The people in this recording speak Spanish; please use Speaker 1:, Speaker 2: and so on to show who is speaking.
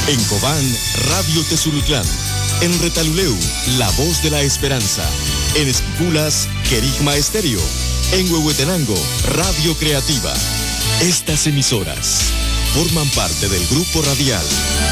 Speaker 1: En Cobán, Radio Tezulutlán. En Retaluleu, La Voz de la Esperanza. En Esquipulas, Querigma Estéreo. En Huehuetenango, Radio Creativa. Estas emisoras forman parte del grupo radial